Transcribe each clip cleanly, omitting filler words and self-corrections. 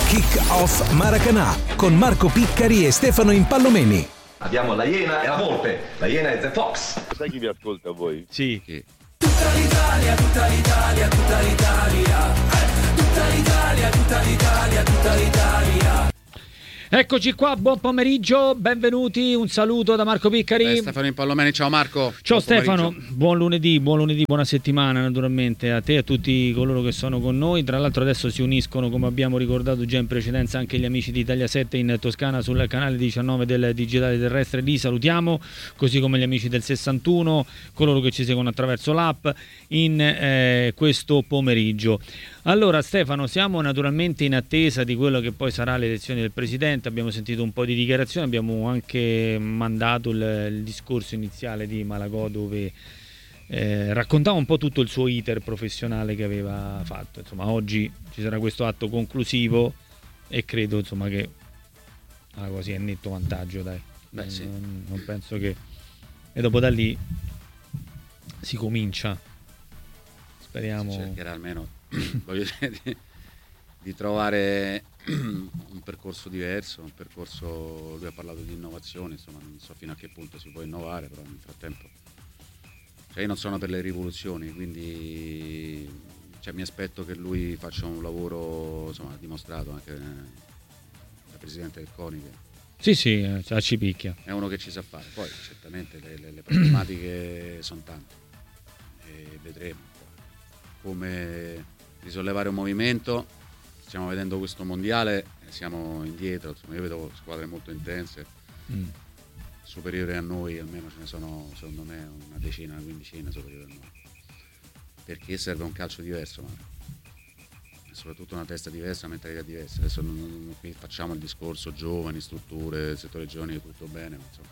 Kick-Off Maracanã con Marco Piccari e Stefano Impallomeni. Abbiamo la Iena e la Volpe. La Iena è The Fox. Sai chi vi ascolta a voi? Sì. Tutta l'Italia, tutta l'Italia, tutta l'Italia. Tutta l'Italia, tutta l'Italia, tutta l'Italia. Eccoci qua, buon pomeriggio, benvenuti, un saluto da Marco Piccari. Stefano Impallomeni, ciao Marco. Ciao buon Stefano, pomeriggio. buon lunedì, buona settimana naturalmente a te e a tutti coloro che sono con noi. Tra l'altro adesso si uniscono, come abbiamo ricordato già in precedenza, anche gli amici di Italia 7 in Toscana sul canale 19 del Digitale Terrestre, li salutiamo, così come gli amici del 61, coloro che ci seguono attraverso l'app in questo pomeriggio. Allora Stefano, siamo naturalmente in attesa di quello che poi sarà l'elezione del Presidente, abbiamo sentito un po' di dichiarazioni, abbiamo anche mandato il discorso iniziale di Malagò dove raccontava un po' tutto il suo iter professionale che aveva fatto. Insomma, oggi ci sarà questo atto conclusivo e credo insomma che Malagò sia in netto vantaggio, dai. Beh, sì. Non penso che... E dopo da lì si comincia, speriamo... Si cercherà almeno voglio dire, di trovare un percorso diverso, un percorso, lui ha parlato di innovazione, insomma non so fino a che punto si può innovare, però nel frattempo io non sono per le rivoluzioni, quindi mi aspetto che lui faccia un lavoro, insomma, dimostrato anche da presidente del CONI, che sì, ci picchia, è uno che ci sa fare. Poi certamente le problematiche sono tante e vedremo come risollevare un movimento. Stiamo vedendo questo mondiale, siamo indietro, insomma, io vedo squadre molto intense, superiori a noi, almeno ce ne sono secondo me una decina, una quindicina superiori a noi, perché serve un calcio diverso, ma soprattutto una testa diversa, una mentalità diversa. Adesso qui facciamo il discorso giovani, strutture, settore giovani, è tutto bene, ma insomma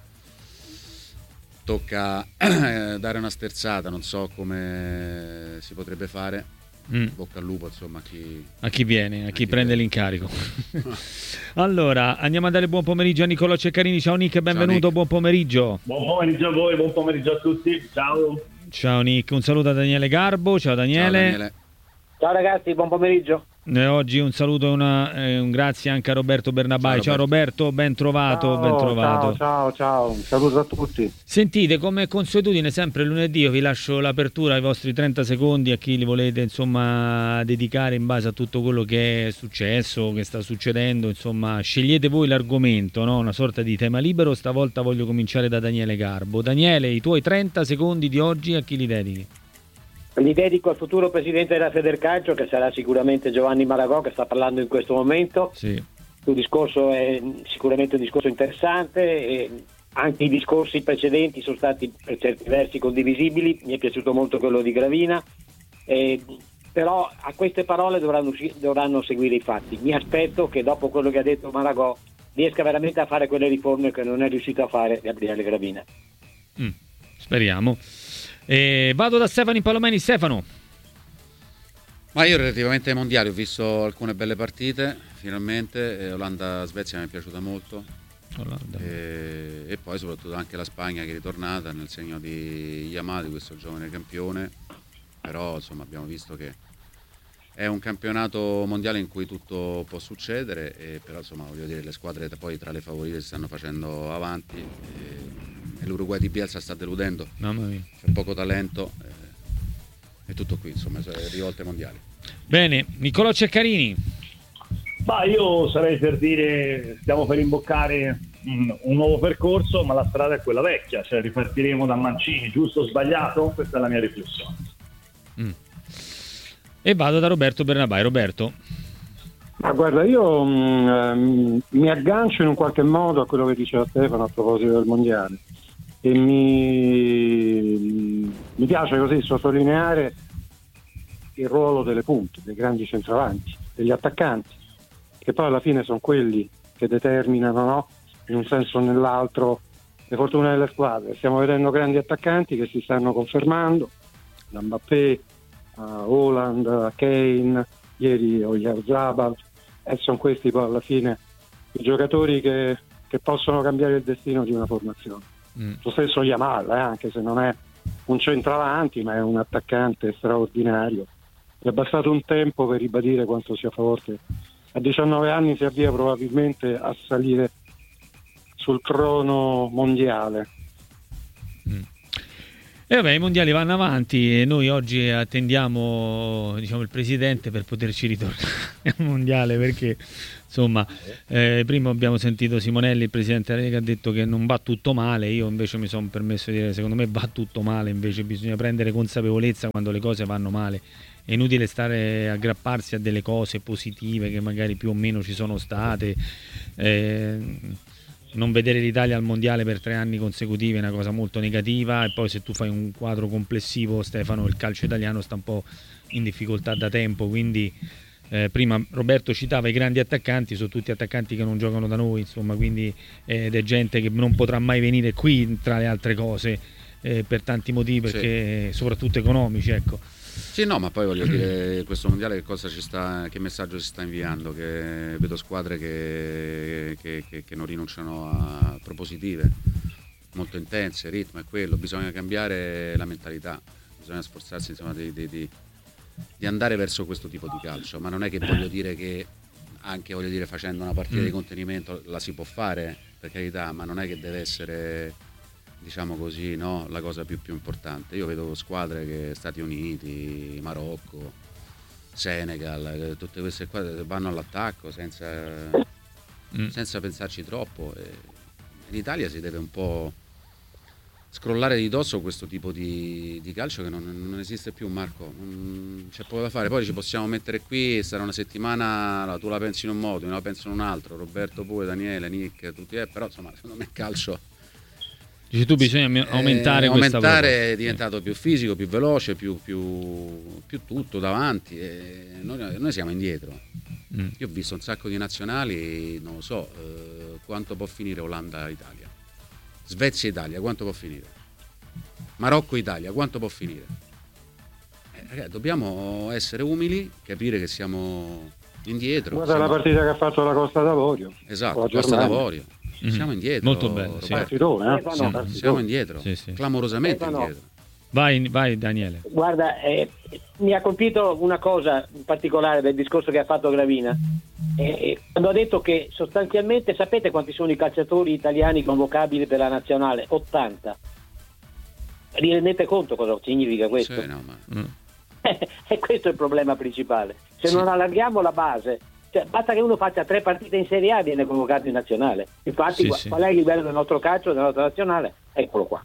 tocca dare una sterzata, non so come si potrebbe fare. Bocca al lupo, insomma, a chi viene, a chi prende l'incarico. Allora, andiamo a dare buon pomeriggio a Nicolò Ceccarini. Ciao Nick, benvenuto, Ciao, Nick. buon pomeriggio. Buon pomeriggio a voi, buon pomeriggio a tutti, ciao. Ciao Nick, un saluto a Daniele Garbo. Ciao Daniele. Ciao ragazzi, buon pomeriggio. E oggi un saluto e un grazie anche a Roberto Bernabai. Ciao Roberto, ben trovato. Ciao, un saluto a tutti. Sentite, come consuetudine, sempre lunedì io vi lascio l'apertura ai vostri 30 secondi a chi li volete insomma dedicare in base a tutto quello che è successo, che sta succedendo, insomma scegliete voi l'argomento, no? Una sorta di tema libero. Stavolta voglio cominciare da Daniele Garbo. Daniele, i tuoi 30 secondi di oggi a chi li dedichi? Li dedico al futuro presidente della Federcalcio, che sarà sicuramente Giovanni Malagò, che sta parlando in questo momento. Sì. Il discorso è sicuramente un discorso interessante e anche i discorsi precedenti sono stati per certi versi condivisibili. Mi è piaciuto molto quello di Gravina, però a queste parole dovranno seguire i fatti. Mi aspetto che dopo quello che ha detto Malagò riesca veramente a fare quelle riforme che non è riuscito a fare Gabriele Gravina. Speriamo. Vado da Stefano Impallomeni. Stefano. Ma io relativamente ai mondiali ho visto alcune belle partite, finalmente. Olanda-Svezia mi è piaciuta molto. E poi soprattutto anche la Spagna che è ritornata nel segno di Yamal, di questo giovane campione. Però insomma abbiamo visto che è un campionato mondiale in cui tutto può succedere, però insomma voglio dire, le squadre poi tra le favorite si stanno facendo avanti e l'Uruguay di Bielsa sta deludendo. Mamma mia. C'è poco talento, è tutto qui, insomma, rivolte mondiali. Bene, Nicolò Ceccarini. Ma io sarei per dire, stiamo per imboccare un nuovo percorso, ma la strada è quella vecchia, cioè ripartiremo da Mancini, giusto o sbagliato? Questa è la mia riflessione. E vado da Roberto Bernabai. Roberto. Ma guarda, io mi aggancio in un qualche modo a quello che diceva Stefano a proposito del mondiale e mi piace così sottolineare il ruolo delle punte, dei grandi centravanti, degli attaccanti, che poi alla fine sono quelli che determinano, no? In un senso o nell'altro, le fortune delle squadre. Stiamo vedendo grandi attaccanti che si stanno confermando, da Mbappé a Haaland, a Kane, ieri Oyarzabal, e sono questi poi alla fine i giocatori che possono cambiare il destino di una formazione. Lo stesso Yamal, anche se non è un centravanti ma è un attaccante straordinario. È bastato un tempo per ribadire quanto sia forte a 19 anni si avvia probabilmente a salire sul trono mondiale. E vabbè, i mondiali vanno avanti e noi oggi attendiamo, diciamo, il presidente per poterci ritornare al mondiale, perché insomma prima abbiamo sentito Simonelli, il presidente della Lega, ha detto che non va tutto male. Io invece mi sono permesso di dire, secondo me va tutto male, invece bisogna prendere consapevolezza quando le cose vanno male. È inutile stare aggrapparsi a delle cose positive che magari più o meno ci sono state. Non vedere l'Italia al mondiale per 3 anni consecutivi è una cosa molto negativa, e poi se tu fai un quadro complessivo, Stefano, il calcio italiano sta un po' in difficoltà da tempo, quindi prima Roberto citava i grandi attaccanti, sono tutti attaccanti che non giocano da noi, insomma, quindi ed è gente che non potrà mai venire qui, tra le altre cose, per tanti motivi, perché soprattutto economici, ecco. Sì, no, ma poi voglio dire, questo mondiale che messaggio si sta inviando? Che vedo squadre che non rinunciano a propositive molto intense, il ritmo è quello, bisogna cambiare la mentalità, bisogna sforzarsi, insomma, di andare verso questo tipo di calcio, ma non è che voglio dire che anche facendo una partita di contenimento la si può fare, per carità, ma non è che deve essere, diciamo così, no, la cosa più importante. Io vedo squadre che Stati Uniti, Marocco, Senegal, tutte queste squadre vanno all'attacco senza pensarci troppo. In Italia si deve un po' scrollare di dosso questo tipo di calcio che non esiste più, Marco. Non c'è poco da fare. Poi ci possiamo mettere qui e stare una settimana, tu la pensi in un modo, io la penso in un altro, Roberto pure, Daniele, Nick, tutti, però insomma, secondo me il calcio, Dici tu, bisogna aumentare questa è diventato più fisico, più veloce, più tutto davanti, noi siamo indietro. Io ho visto un sacco di nazionali, non lo so quanto può finire Olanda-Italia, Svezia-Italia, quanto può finire, Marocco-Italia, quanto può finire. Ragazzi, dobbiamo essere umili, capire che siamo indietro. Guarda la partita che ha fatto la Costa d'Avorio. Esatto, Costa d'Avorio. Siamo indietro, molto bello, sì. Siamo indietro, sì. clamorosamente indietro. Vai Daniele. Guarda, mi ha colpito una cosa in particolare del discorso che ha fatto Gravina, quando ha detto che sostanzialmente, sapete quanti sono i calciatori italiani convocabili per la nazionale? 80. Vi rendete conto cosa significa questo? Sì, no, ma... E questo è il problema principale. Se non allarghiamo la base, cioè, basta che uno faccia 3 partite in Serie A e viene convocato in nazionale. Infatti qual è il livello del nostro calcio, della nostra nazionale? Eccolo qua.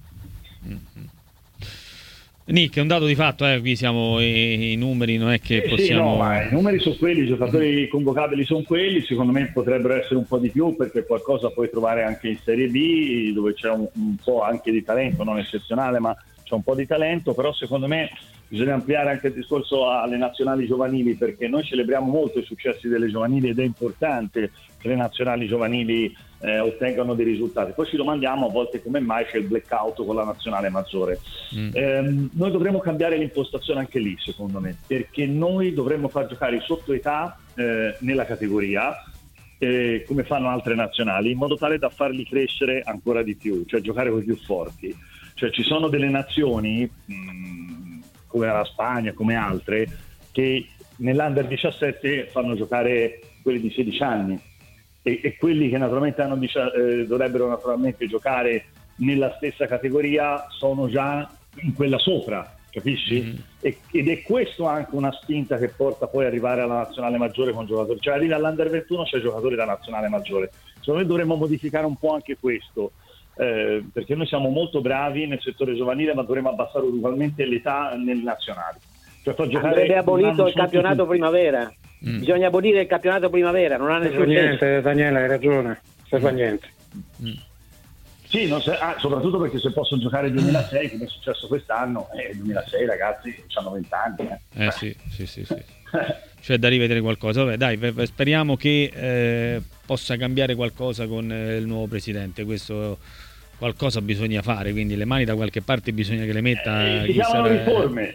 Nick, è un dato di fatto, qui siamo i numeri, non è che possiamo... Sì, ma i numeri sono quelli, i giocatori convocabili sono quelli, secondo me potrebbero essere un po' di più, perché qualcosa puoi trovare anche in Serie B, dove c'è un po' anche di talento, non eccezionale, ma c'è un po' di talento, però secondo me bisogna ampliare anche il discorso alle nazionali giovanili, perché noi celebriamo molto i successi delle giovanili ed è importante che le nazionali giovanili ottengano dei risultati. Poi ci domandiamo a volte come mai c'è il blackout con la nazionale maggiore. Noi dovremmo cambiare l'impostazione anche lì, secondo me, perché noi dovremmo far giocare i sottoetà nella categoria come fanno altre nazionali, in modo tale da farli crescere ancora di più, cioè giocare con i più forti. Cioè ci sono delle nazioni come la Spagna, come altre, che nell'Under 17 fanno giocare quelli di 16 anni e quelli che naturalmente dovrebbero naturalmente giocare nella stessa categoria sono già in quella sopra, capisci? Ed è questo anche una spinta che porta poi ad arrivare alla nazionale maggiore con giocatori, cioè arrivi all'Under 21 c'è giocatori da nazionale maggiore. Secondo me dovremmo modificare un po' anche questo. Perché noi siamo molto bravi nel settore giovanile, ma dovremmo abbassare ugualmente l'età nelle nazionali. Cioè, andrebbe abolito il campionato primavera. Bisogna abolire il campionato primavera, non ha nessun senso. Niente, Daniele, hai ragione, serve a niente. Sì, soprattutto perché se possono giocare il 2006, come è successo quest'anno, il 2006 ragazzi hanno 20 anni. Sì. C'è da rivedere qualcosa. Vabbè, dai, speriamo che possa cambiare qualcosa con il nuovo presidente. Questo qualcosa bisogna fare, quindi le mani da qualche parte bisogna che le metta. Si chiamano riforme,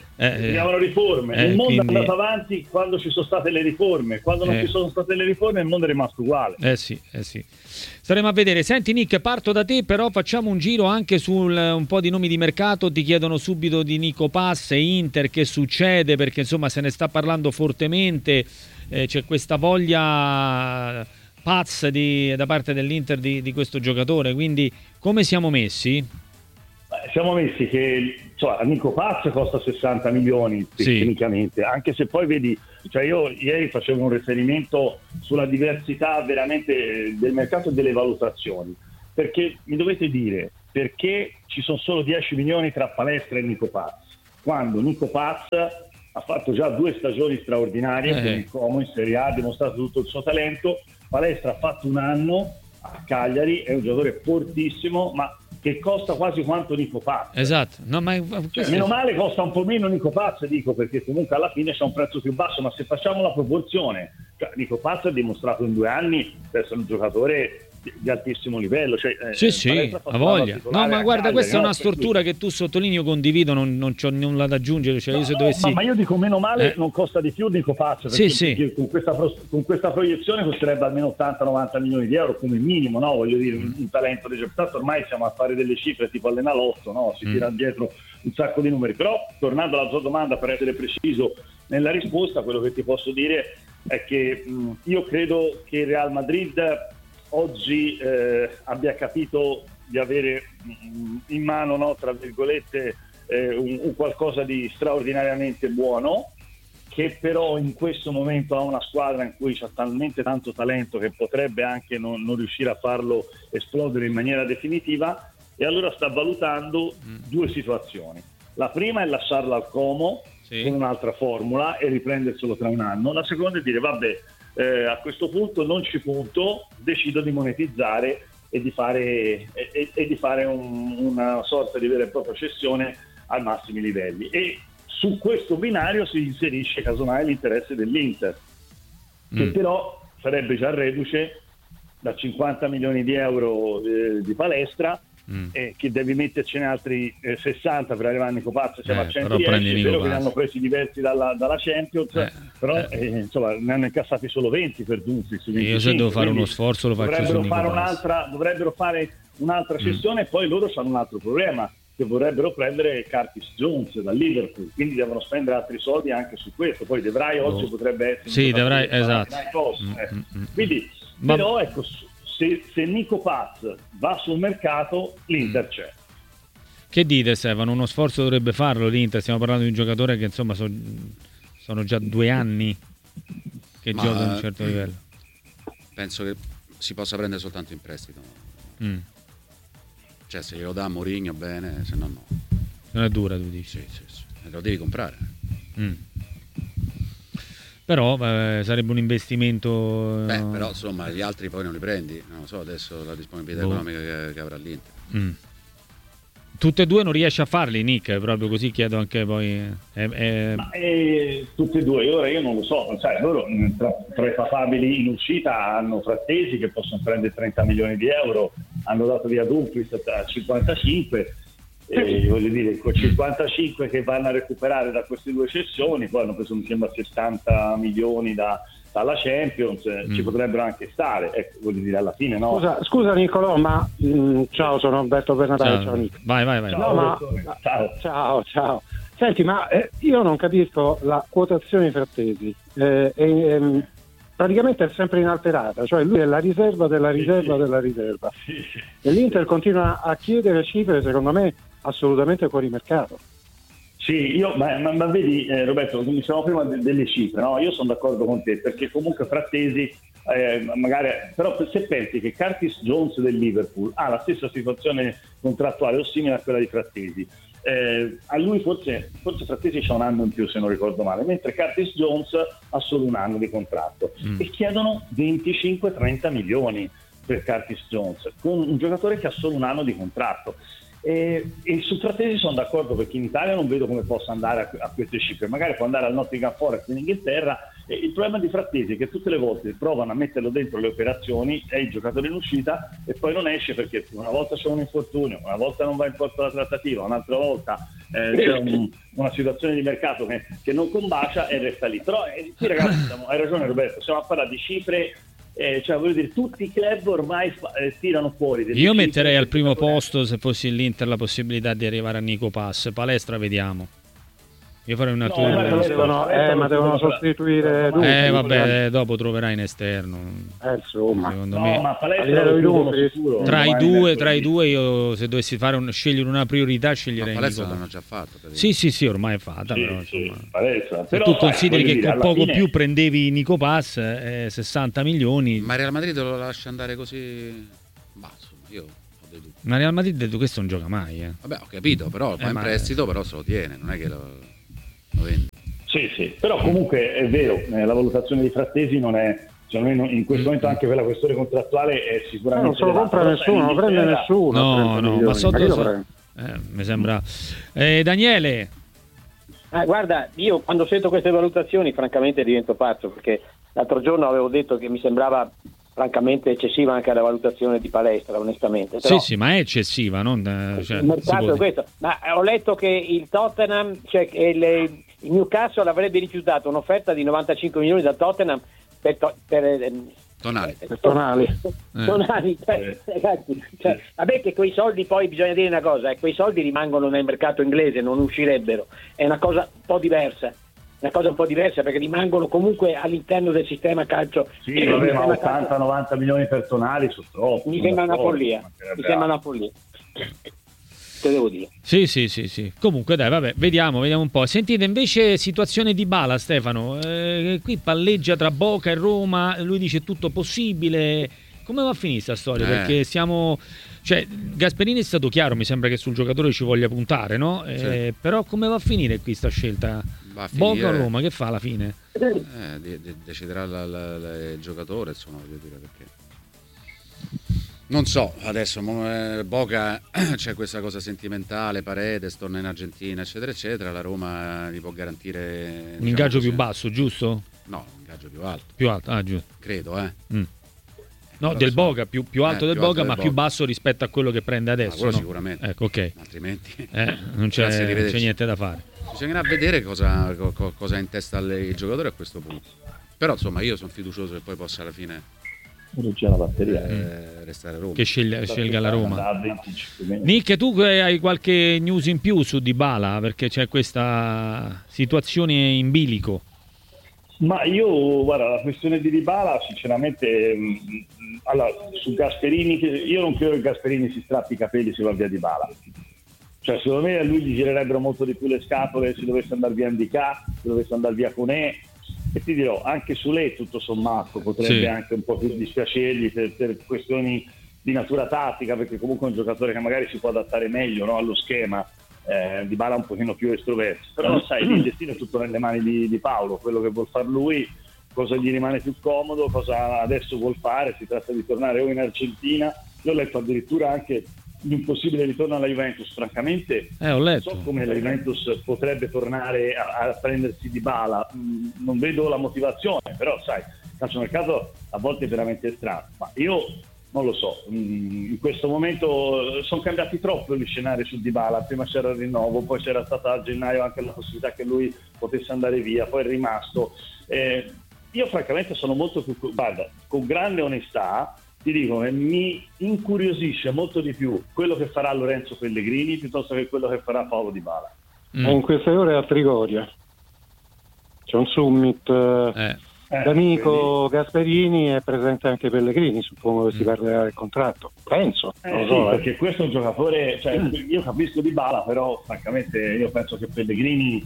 il mondo è andato avanti quando ci sono state le riforme, quando non ci sono state le riforme il mondo è rimasto uguale. Sì. Staremo a vedere. Senti Nick, parto da te, però facciamo un giro anche su un po' di nomi di mercato. Ti chiedono subito di Nico Paz e Inter, che succede, perché insomma se ne sta parlando fortemente, c'è questa voglia pazza da parte dell'Inter di questo giocatore, quindi come siamo messi? Siamo messi che Nico Paz costa 60 milioni tecnicamente, anche se poi vedi, io ieri facevo un riferimento sulla diversità veramente del mercato e delle valutazioni, perché mi dovete dire perché ci sono solo 10 milioni tra Palestra e Nico Paz, quando Nico Paz ha fatto già 2 stagioni straordinarie con il Como in Serie A, ha dimostrato tutto il suo talento. Palestra ha fatto un anno a Cagliari, è un giocatore fortissimo, ma che costa quasi quanto Nico Paz. Esatto. Meno male costa un po' meno Nico Paz, dico, perché comunque alla fine c'è un prezzo più basso, ma se facciamo la proporzione, Nico Paz ha dimostrato in 2 anni di essere un giocatore di altissimo livello. Ha voglia. No, ma guarda, questa è una stortura che tu sottolinei, condivido, non c'ho nulla da aggiungere. Io se dovessi... ma io dico meno male non costa di più Nico Paz, perché con questa proiezione costerebbe almeno 80-90 milioni di euro come minimo, no? Voglio dire, un talento di tanto ormai siamo a fare delle cifre tipo all'Enalotto, no? Si tira dietro un sacco di numeri. Però tornando alla tua domanda, per essere preciso nella risposta, quello che ti posso dire è che io credo che il Real Madrid oggi abbia capito di avere in mano, no, tra virgolette, un qualcosa di straordinariamente buono, che però in questo momento ha una squadra in cui c'è talmente tanto talento che potrebbe anche non riuscire a farlo esplodere in maniera definitiva, e allora sta valutando 2 situazioni. La prima è lasciarla al Como con un'altra formula e riprenderselo tra un anno. La seconda è dire vabbè, a questo punto non ci punto, decido di monetizzare e di fare una sorta di vera e propria cessione ai massimi livelli, e su questo binario si inserisce casomai l'interesse dell'Inter, che però sarebbe già reduce da 50 milioni di euro di Palestra, che devi mettercene altri 60 per arrivare a Nico Paz, siamo a 110, è vero che ne hanno presi diversi dalla Champions, però insomma ne hanno incassati solo 20 per Dumfries. Io se devo fare uno sforzo lo faccio su Nico Paz. Dovrebbero fare un'altra cessione, e poi loro hanno un altro problema, che vorrebbero prendere Curtis Jones dal Liverpool, quindi devono spendere altri soldi anche su questo. Poi De Vrij oggi potrebbe essere esatto. Quindi però ecco, se Nico Paz va sul mercato, l'Inter c'è. Che dite, Stefano? Uno sforzo dovrebbe farlo l'Inter? Stiamo parlando di un giocatore che insomma sono già 2 anni che gioca a un certo livello. Penso che si possa prendere soltanto in prestito. Cioè, se glielo dà Mourinho bene, se no no. Non è dura, tu dici? Sì. Lo devi comprare. Però sarebbe un investimento. Però insomma gli altri poi non li prendi, non lo so adesso la disponibilità economica che avrà l'Inter. Tutte e 2 non riesce a farli, Nick, proprio così chiedo anche poi. Tutte e 2, ora io non lo so, loro tra i papabili in uscita hanno Frattesi che possono prendere 30 milioni di euro, hanno dato via Dumfries a 55. Voglio dire, con 55 che vanno a recuperare da queste 2 cessioni, poi hanno preso mi sembra 60 milioni dalla Champions, ci potrebbero anche stare, voglio dire, alla fine no. Scusa Nicolò, ma ciao, sono Alberto Bernabé. Ciao Nico. Vai. Ciao. Senti, ma io non capisco la quotazione Frattesi, praticamente è sempre inalterata, cioè lui è la riserva della riserva della riserva, e l'Inter continua a chiedere cifre secondo me assolutamente fuori mercato. Sì, ma vedi Roberto, come dicevamo prima delle cifre, no? Io sono d'accordo con te, perché comunque Frattesi magari, però se pensi che Curtis Jones del Liverpool ha la stessa situazione contrattuale o simile a quella di Frattesi, a lui forse Frattesi c'ha un anno in più se non ricordo male, mentre Curtis Jones ha solo un anno di contratto e chiedono 25-30 milioni per Curtis Jones con un giocatore che ha solo un anno di contratto. E su Frattesi sono d'accordo, perché in Italia non vedo come possa andare a queste cifre. Magari può andare al Nottingham Forest in Inghilterra E il problema di Frattesi è che tutte le volte provano a metterlo dentro le operazioni, è il giocatore in uscita e poi non esce perché una volta c'è un infortunio, una volta non va in porto la trattativa, un'altra volta c'è una situazione di mercato che non combacia e resta lì. Però qui ragazzi, hai ragione Roberto, stiamo a parlare di cifre. Cioè voglio dire, tutti i club ormai tirano fuori. Io metterei al primo posto, se fossi l'Inter, la possibilità di arrivare a Nico Pass. Palestra, vediamo. Io farei una tour. Ma devono sostituire Dutti. Vabbè, dopo troverai in esterno. Insomma. Secondo me ma Palestra tra i due io se dovessi scegliere una priorità sceglierei Palestra Nico. l'hanno già fatto. Sì, ormai è fatta. Sì, però, sì, insomma. Palestra. Se Però, tu consideri che con poco fine... più prendevi Nico Pass, 60 milioni. Ma Real Madrid lo lascia andare così? Bah, insomma, io ho dei dubbi. Ma Real Madrid questo non gioca mai. Vabbè, ho capito, però va in prestito, però se lo tiene, non è che lo vende. Sì, però comunque è vero, la valutazione di Frattesi non è, cioè in questo momento anche per la questione contrattuale è sicuramente... non se lo compra nessuno, non lo prende nessuno. No, ma sotto... mi sembra... Daniele... Guarda, io quando sento queste valutazioni francamente divento pazzo, perché l'altro giorno avevo detto che mi sembrava francamente eccessiva anche la valutazione di Palestra, onestamente. Però, sì, ma è eccessiva, non il mercato è questo. Ma ho letto che il Tottenham, cioè il Newcastle avrebbe rifiutato un'offerta di 95 milioni da Tottenham per Tonali. Tonali, ragazzi, vabbè che quei soldi, poi bisogna dire una cosa, quei soldi rimangono nel mercato inglese, non uscirebbero, è una cosa un po' diversa. Perché rimangono comunque all'interno del sistema calcio. Sì, vabbè, ma 80-90 milioni per Tonali su troppo. Mi sembra una follia. Te devo dire. Sì. Comunque dai, vabbè, vediamo un po'. Sentite, invece situazione di Dybala, Stefano. Qui palleggia tra Boca e Roma, lui dice tutto possibile. Come va a finire sta storia? Perché siamo... Cioè, Gasperini è stato chiaro, mi sembra che sul giocatore ci voglia puntare, no? Sì. Però come va a finire qui sta scelta? Boca o Roma, che fa alla fine? Deciderà il giocatore, insomma, voglio dire, perché non so, adesso Boca c'è questa cosa sentimentale, Paredes torna in Argentina, eccetera, eccetera, la Roma gli può garantire un ingaggio più basso, giusto? No, un ingaggio più alto. Più alto, giusto. Credo, No, del Boca, più alto del Boca, ma più basso rispetto a quello che prende adesso. Quello no? sicuramente. Ecco, ok. Altrimenti non c'è niente da fare. Bisognerà vedere cosa ha in testa il giocatore a questo punto. Però insomma io sono fiducioso che poi possa alla fine restare a Roma. Che scelga la Roma. Nick, tu hai qualche news in più su Dybala? Perché c'è questa situazione in bilico. Ma io, guarda, la questione di Dybala, sinceramente, allora, su Gasperini, io non credo che Gasperini si strappi i capelli se va via Dybala. Cioè, secondo me a lui gli girerebbero molto di più le scatole se dovesse andare via Ndicà, se dovesse andare via Koné. E ti dirò, anche su lei tutto sommato potrebbe anche un po' più dispiacergli per questioni di natura tattica, perché comunque è un giocatore che magari si può adattare meglio, no, allo schema. Dybala un pochino più estroverso, però sai, il destino è tutto nelle mani di Paolo, quello che vuol fare lui, cosa gli rimane più comodo, cosa adesso vuol fare. Si tratta di tornare o in Argentina, io ho letto addirittura anche di un possibile ritorno alla Juventus. Francamente ho letto. So come la Juventus potrebbe tornare a prendersi Dybala, non vedo la motivazione, però sai, il calciomercato a volte è veramente strano, ma io non lo so, in questo momento sono cambiati troppo gli scenari su Dybala. Prima c'era il rinnovo, poi c'era stata a gennaio anche la possibilità che lui potesse andare via, poi è rimasto. Io francamente sono molto più, guarda, con grande onestà ti dico che mi incuriosisce molto di più quello che farà Lorenzo Pellegrini piuttosto che quello che farà Paolo Dybala. In queste ore a Trigoria c'è un summit d'amico Gasperini, è presente anche Pellegrini, suppongo che si parlerà del contratto, penso, non lo so, perché questo è un giocatore, cioè, io capisco Dybala, però francamente io penso che Pellegrini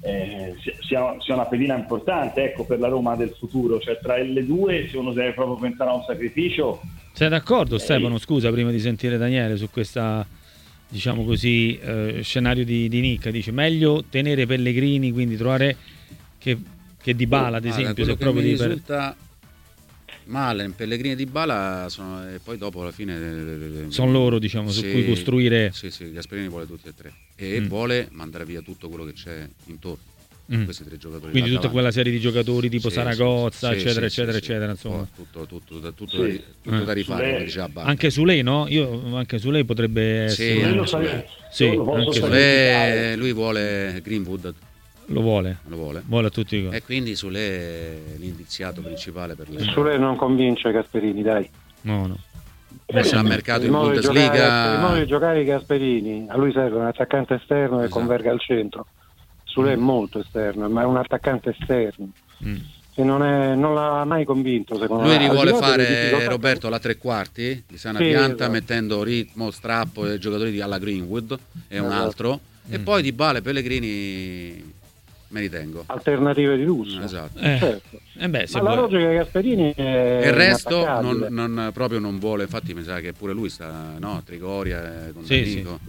sia una pedina importante, ecco, per la Roma del futuro. Cioè, tra le due, se uno deve proprio pensare a un sacrificio. Sei d'accordo, Stefano? Scusa, prima di sentire Daniele su questa, diciamo così, scenario di Nick, dice meglio tenere Pellegrini, quindi trovare che Dybala, ad esempio, se proprio mi risulta male in Pellegrini e Dybala e poi dopo alla fine sono loro, diciamo, su cui costruire. Sì, Gasperini vuole tutti e tre e vuole mandare via tutto quello che c'è intorno. questi 3 giocatori. Quindi tutta quella serie di giocatori tipo Saragozza, sì, eccetera, sì, eccetera, sì, eccetera, insomma. Tutto da rifare, come diceva Bacca. Anche su lei, no? Anche su lei potrebbe essere. Sì, anche su lei, lui vuole Greenwood. Lo vuole a tutti i costi. E quindi su lei è l'indiziato principale per lei. Su lei non convince Gasperini, dai. No. Messo al mercato in Bundesliga. Il modo Bundesliga. di giocare i Gasperini, a lui serve un attaccante esterno che converga al centro. Su lei è molto esterno, ma è un attaccante esterno. Che non l'ha mai convinto, secondo me. Lui vuole fare, Roberto, la 3/4 di sana pianta, esatto. mettendo ritmo, strappo e giocatori alla Greenwood e un altro. E poi Dybala e Pellegrini me li tengo. Alternative di lusso. Esatto. Certo. Se ma la logica di Gasperini è il resto inattaccabile. proprio non vuole, infatti mi sa che pure lui sta, no, Trigoria con Sì, D'Amico.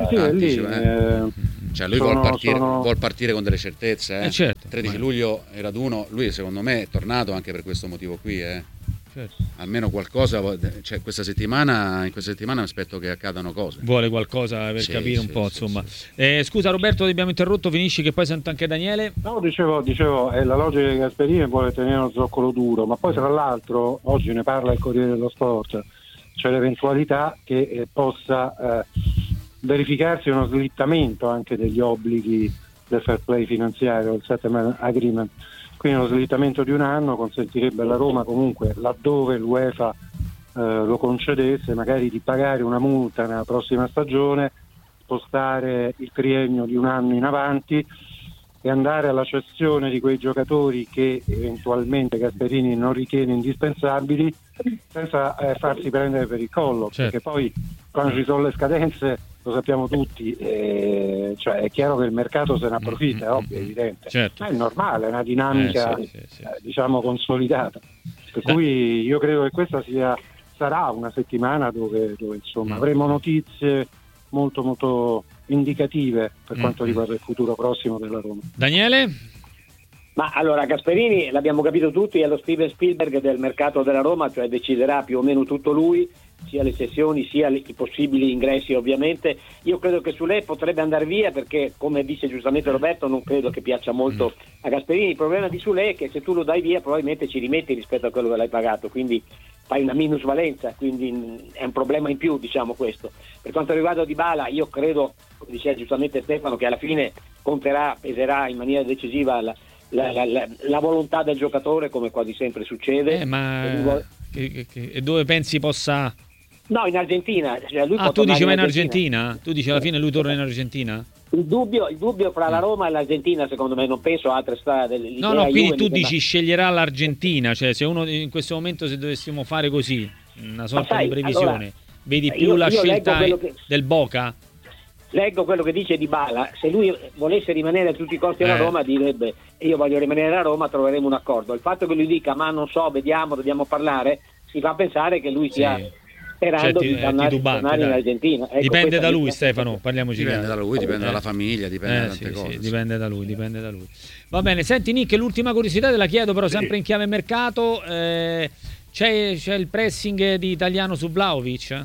Cioè lui vuol partire con delle certezze, certo. 13 luglio è raduno, lui secondo me è tornato anche per questo motivo qui, Certo. Almeno qualcosa, cioè in questa settimana aspetto che accadano cose. Vuole qualcosa per capire un po', insomma. Scusa Roberto, ti abbiamo interrotto, finisci che poi sento anche Daniele. No, dicevo, è la logica di Gasperini, vuole tenere uno zoccolo duro, ma poi tra l'altro oggi ne parla il Corriere dello Sport, c'è l'eventualità che possa verificarsi uno slittamento anche degli obblighi del fair play finanziario, il settlement agreement. Quindi lo slittamento di un anno consentirebbe alla Roma comunque, laddove l'UEFA lo concedesse, magari di pagare una multa nella prossima stagione, spostare il triennio di un anno in avanti e andare alla cessione di quei giocatori che eventualmente Gasperini non ritiene indispensabili, senza farsi prendere per il collo, perché poi quando ci sono le scadenze, lo sappiamo tutti, cioè è chiaro che il mercato se ne approfitta, è ovvio, è evidente. Certo. Ma è normale, è una dinamica diciamo consolidata, per cui io credo che questa sarà una settimana dove insomma avremo notizie molto molto indicative per quanto riguarda il futuro prossimo della Roma. Daniele? Ma allora Gasperini, l'abbiamo capito tutti, è lo Steven Spielberg del mercato della Roma, cioè deciderà più o meno tutto lui, sia le cessioni sia i possibili ingressi ovviamente. Io credo che su lei potrebbe andare via perché, come dice giustamente Roberto, non credo che piaccia molto a Gasperini. Il problema di Sule è che se tu lo dai via probabilmente ci rimetti rispetto a quello che l'hai pagato, quindi fai una minusvalenza, quindi è un problema in più, diciamo questo. Per quanto riguarda Dybala, io credo, come diceva giustamente Stefano, che alla fine peserà in maniera decisiva la volontà del giocatore, come quasi sempre succede. E dove pensi possa... No, in Argentina. Cioè lui tu dici va in Argentina? Tu dici alla fine lui torna in Argentina? Il dubbio fra la Roma e l'Argentina, secondo me, non penso a altre strade. No, quindi tu dici sceglierà l'Argentina, cioè se uno in questo momento, se dovessimo fare così, una sorta di previsione, allora, vedi più la scelta del Boca? Leggo quello che dice Dybala, se lui volesse rimanere a tutti i costi alla Roma direbbe io voglio rimanere a Roma, troveremo un accordo. Il fatto che lui dica ma non so, vediamo, dobbiamo parlare, si fa pensare che lui sia sperando di tornare in Argentina. Ecco, dipende da lui, Stefano, parliamoci. Dipende da lui, dipende dalla famiglia, dipende da tante cose. Dipende da lui. Va bene, senti Nick, l'ultima curiosità te la chiedo però sempre in chiave mercato, c'è il pressing di Italiano su Vlahovic?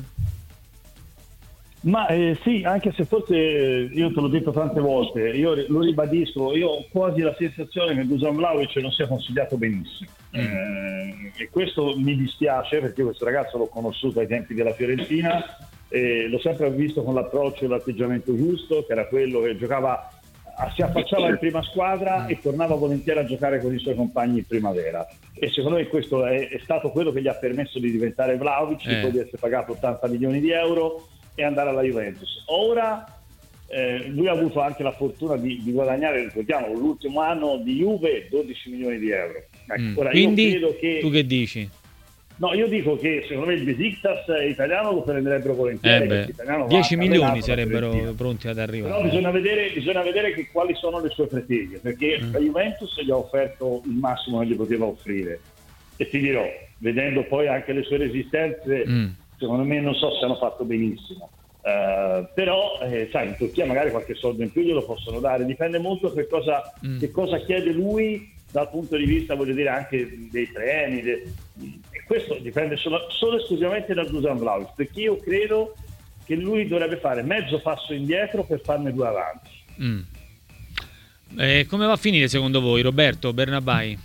Ma sì, anche se forse io te l'ho detto tante volte, io lo ribadisco, io ho quasi la sensazione che Dusan Vlahovic non sia consigliato benissimo e questo mi dispiace perché questo ragazzo l'ho conosciuto ai tempi della Fiorentina e l'ho sempre visto con l'approccio e l'atteggiamento giusto, che era quello che giocava, si affacciava in prima squadra e tornava volentieri a giocare con i suoi compagni in primavera, e secondo me questo è stato quello che gli ha permesso di diventare Vlahovic, poi di essere pagato 80 milioni di euro e andare alla Juventus. Ora lui ha avuto anche la fortuna di guadagnare, ricordiamo, l'ultimo anno di Juve 12 milioni di euro. Ora, quindi io credo che... tu che dici? No, io dico che secondo me il Besiktas italiano lo prenderebbero volentieri. 10 milioni sarebbero pronti ad arrivare. Però bisogna vedere quali sono le sue pretese, perché la Juventus gli ha offerto il massimo che gli poteva offrire. E ti dirò, vedendo poi anche le sue resistenze, secondo me non so se hanno fatto benissimo. Però sai, in Turchia magari qualche soldo in più glielo possono dare, dipende molto che cosa chiede lui dal punto di vista, voglio dire, anche dei premi, e questo dipende solo esclusivamente da Dusan Vlahovic, perché io credo che lui dovrebbe fare mezzo passo indietro per farne due avanti. Come va a finire secondo voi, Roberto Bernabai?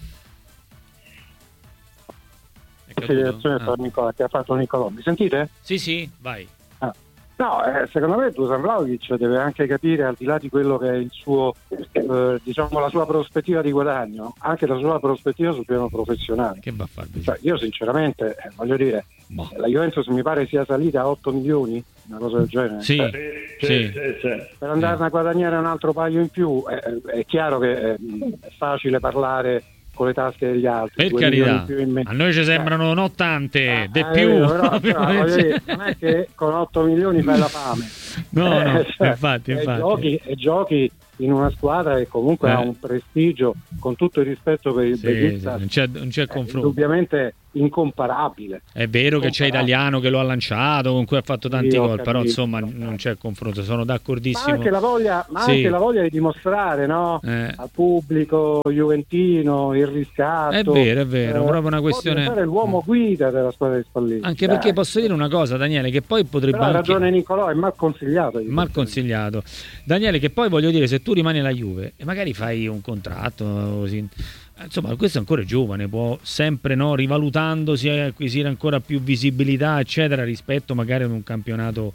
Che ha fatto Nicolò. Mi sentite? Sì, vai. No, secondo me Dusan Vlahovic deve anche capire, al di là di quello che è il suo, diciamo, la sua prospettiva di guadagno, anche la sua prospettiva sul piano professionale. Che va a fare? Cioè, io sinceramente, voglio dire, la Juventus mi pare sia salita a 8 milioni, una cosa del genere. Sì. Per andarne a guadagnare un altro paio in più, è chiaro che è facile parlare con le tasche degli altri. Per carità, a noi ci sembrano non tante, di più. Però, voglio dire, non è che con 8 milioni fai la fame. No, infatti. Giochi in una squadra che comunque ha un prestigio, con tutto il rispetto per il Besiktas, non c'è confronto. Indubbiamente incomparabile. È vero che c'è Italiano che lo ha lanciato, con cui ha fatto tanti gol, però insomma non c'è confronto, sono d'accordissimo. Ma anche la voglia, anche la voglia di dimostrare, no? Al pubblico juventino il riscatto. È vero, proprio una questione. Fare l'uomo guida della squadra di Spalletti. Anche perché posso dire una cosa, Daniele, che poi potrebbe però anche... ha ragione Nicolò, è mal consigliato. Daniele, che poi voglio dire, se tu rimani alla Juve e magari fai un contratto così, insomma, questo è ancora giovane, può sempre rivalutandosi acquisire ancora più visibilità, eccetera, rispetto magari ad un campionato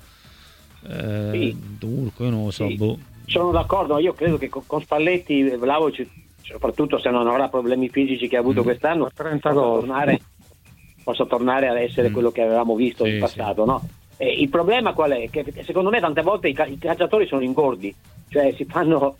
turco, io non lo so. Sono d'accordo, io credo che con Spalletti Vlahovic, soprattutto se non avrà problemi fisici che ha avuto quest'anno, possa tornare ad essere quello che avevamo visto in passato, no? Il problema qual è? Che secondo me tante volte i calciatori sono ingordi, cioè si fanno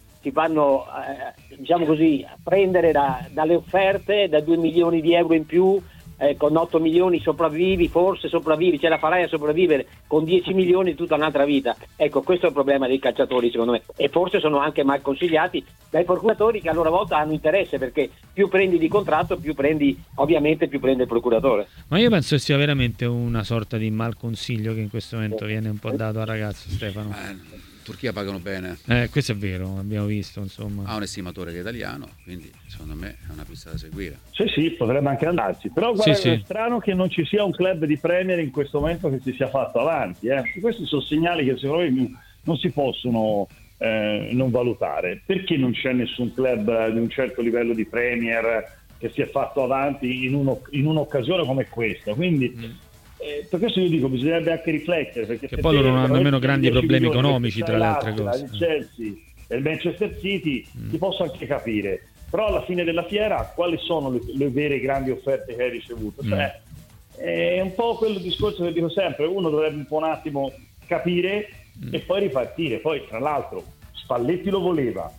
diciamo così, prendere dalle offerte da 2 milioni di euro in più, con 8 milioni sopravvivi, ce la farai a sopravvivere, con 10 milioni tutta un'altra vita. Ecco, questo è il problema dei calciatori secondo me, e forse sono anche mal consigliati dai procuratori, che a loro volta hanno interesse, perché più prendi di contratto più prende il procuratore. Ma io penso che sia veramente una sorta di mal consiglio che in questo momento viene un po' dato al ragazzo Stefano. Turchia pagano bene. Questo è vero, abbiamo visto, insomma. Ha un estimatore che è italiano, quindi secondo me è una pista da seguire. Sì, potrebbe anche andarci. Però guarda, è strano che non ci sia un club di Premier in questo momento che si sia fatto avanti. Questi sono segnali che secondo me non si possono non valutare. Perché non c'è nessun club di un certo livello di Premier che si è fatto avanti in un'occasione come questa? Quindi per questo io dico, bisognerebbe anche riflettere, perché poi loro non hanno nemmeno grandi problemi economici, tra le altre cose. Il Chelsea e il Manchester City ti posso anche capire, però alla fine della fiera quali sono le vere grandi offerte che hai ricevuto? Cioè, è un po' quello discorso che dico sempre, uno dovrebbe un attimo capire e poi ripartire. Poi tra l'altro Spalletti lo voleva,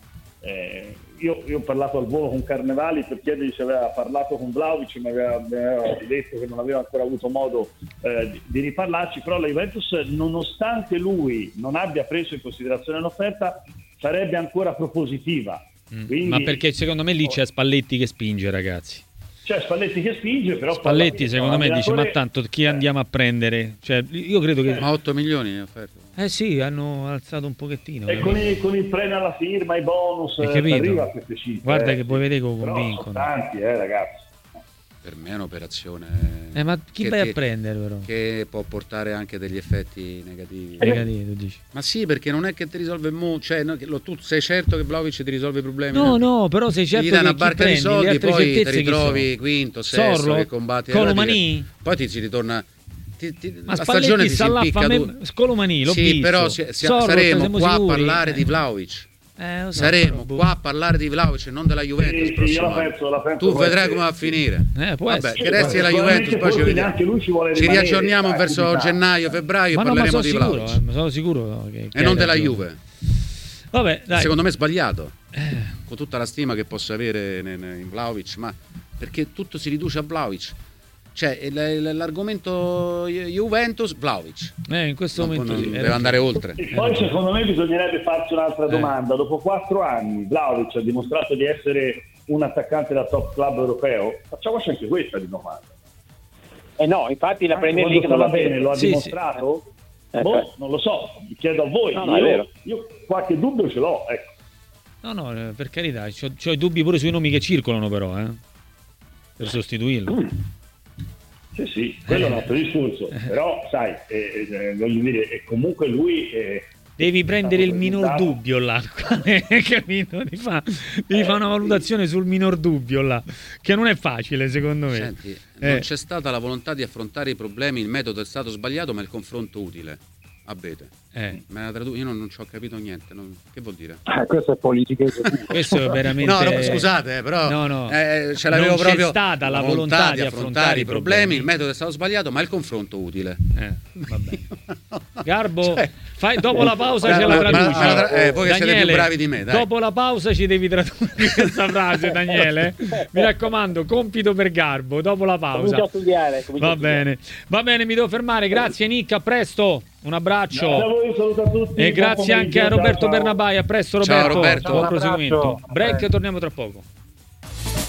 io ho parlato al volo con Carnevali per chiedergli se aveva parlato con Vlahovic, mi aveva detto che non aveva ancora avuto modo di riparlarci, però la Juventus, nonostante lui non abbia preso in considerazione l'offerta, sarebbe ancora propositiva. Quindi, ma perché secondo me lì c'è Spalletti che spinge, ragazzi. C'è Spalletti che spinge, però Spalletti secondo me dice: ma tanto chi andiamo a prendere? Cioè, io credo che... Ma 8 milioni è offerto. Sì, hanno alzato un pochettino. E con il premio alla firma, i bonus, arriva a queste cifre. Guarda che poi vedete come convincono. Sono tanti, ragazzi. Per me è un'operazione ma chi vai a prendere però? Che può portare anche degli effetti negativi. Negativi, tu dici? Ma sì, perché non è che ti risolve cioè, tu sei certo che Vlahovic ti risolve i problemi? No, però sei certo che gli dà una barca di soldi, poi ti ritrovi quinto, sesto, che combatti Colomani, poi ti si ritorna. Ma la stagione ti si impicca. Scolomani, l'ho visto. Però saremo qua a parlare di Vlahovic. Saremo qua a parlare di Vlahovic e non della Juventus. Io la penso tu vedrai come va a finire. Vabbè, che resti la Juventus, poi ci vediamo. Ci riaggiorniamo verso gennaio, febbraio e parleremo di Vlahovic. Sono sicuro e non della Juve. Vabbè, dai. Secondo me è sbagliato. Con tutta la stima che posso avere in Vlahovic, ma perché tutto si riduce a Vlahovic. Cioè l'argomento Juventus, Vlahovic in questo momento deve andare oltre. E poi secondo me bisognerebbe farci un'altra domanda. Dopo 4 anni Vlahovic ha dimostrato di essere un attaccante da top club europeo, facciamoci anche questa di domanda. No, infatti la Premier League non va bene, lo ha dimostrato? Sì. Non lo so, vi chiedo a voi. Io qualche dubbio ce l'ho, ecco. No, per carità, c'ho i dubbi pure sui nomi che circolano, però per sostituirlo. Sì, quello è un altro discorso, però sai, voglio dire, comunque lui devi prendere il minor dubbio là, capito? Devi fare una valutazione sul minor dubbio là, che non è facile secondo me. Senti, non c'è stata la volontà di affrontare i problemi, il metodo è stato sbagliato, ma il confronto utile. Abete. Io non ci ho capito niente. Che vuol dire? Questo è politica. Questo è veramente. No, scusate, però ce l'avevo non c'è stata la volontà di affrontare i problemi. Il metodo è stato sbagliato, ma il confronto utile. Va bene. Garbo, dopo la pausa ce la traduci. Voi che siete più bravi di me, dai. Dopo la pausa ci devi tradurre questa frase, Daniele. Mi raccomando, compito per Garbo. Dopo la pausa. Comincio a studiare. Va bene, mi devo fermare. Grazie Nick, a presto. Un abbraccio. Grazie a voi, saluto a tutti. E grazie anche a Roberto Bernabai. A presto Roberto. Ciao Roberto. Buon proseguimento. Break, torniamo tra poco.